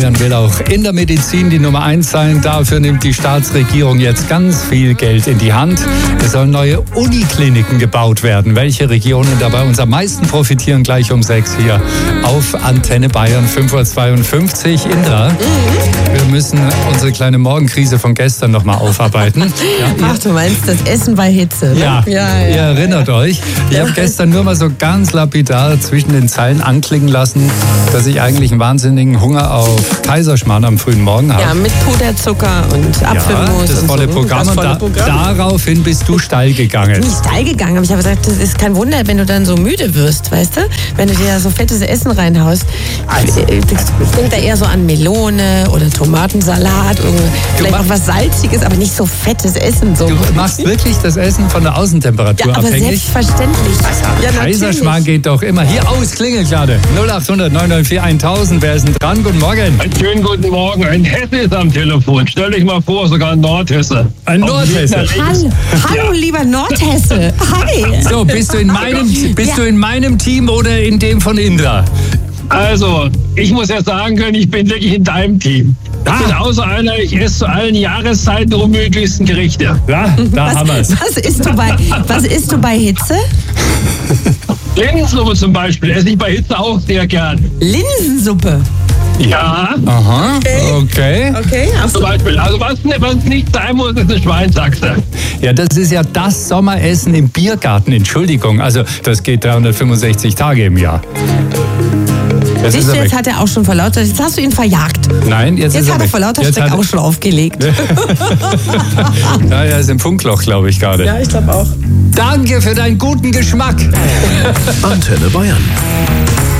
Bayern will auch in der Medizin die Nummer 1 sein. Dafür nimmt die Staatsregierung jetzt ganz viel Geld in die Hand. Es sollen neue Unikliniken gebaut werden. Welche Regionen dabei uns am meisten profitieren, gleich um 6 hier auf Antenne Bayern 5:52 Uhr. Indra, wir müssen unsere kleine Morgenkrise von gestern nochmal aufarbeiten. Ja, ach, du meinst das Essen bei Hitze, ne? Ja, ihr erinnert euch. Ich habe gestern nur mal so ganz lapidar zwischen den Zeilen anklingen lassen, dass ich eigentlich einen wahnsinnigen Hunger auf Kaiserschmarrn am frühen Morgen habe. Ja, mit Puderzucker und Apfelmus. Ja, das volle Programm. Und daraufhin bist du steil gegangen. Ich bin nicht steil gegangen, aber ich habe gesagt, das ist kein Wunder, wenn du dann so müde wirst, weißt du? Wenn du dir so fettes Essen reinhaust. Also, ich denke da eher so an Melone oder Tomatensalat, vielleicht auch was Salziges, aber nicht so fettes Essen. So. Du machst wirklich das Essen von der Außentemperatur ja, aber abhängig? Selbstverständlich. Ja, Kaiserschmarrn geht doch immer. Hier aus, Klingelglade. 0800 994 1000. Wer ist denn dran? Guten Morgen. Einen schönen guten Morgen. Ein Hesse ist am Telefon. Stell dich mal vor, sogar ein Nordhesse. Ein Nordhesse. Hallo, lieber Nordhesse. Hi. So, bist du in meinem Team oder in dem von Indra? Also, ich muss ja sagen können, ich bin wirklich in deinem Team. Ich bin außer einer, ich esse zu allen Jahreszeiten die unmöglichsten Gerichte. Ja, da haben wir es. Was isst du bei Hitze? Linsensuppe zum Beispiel esse ich bei Hitze auch sehr gern. Linsensuppe? Ja. Aha, okay. Zum Beispiel. Also was nicht sein muss, ist eine Schweinsachse. Ja, das ist ja das Sommeressen im Biergarten. Entschuldigung, also das geht 365 Tage im Jahr. Siehst du, jetzt hat er auch schon vor lauter... Jetzt hast du ihn verjagt. Nein, jetzt ist hat er vor lauter Schreck auch schon aufgelegt. Ja, er ist im Funkloch, glaube ich, gerade. Ja, ich glaube auch. Danke für deinen guten Geschmack. Antenne Bayern.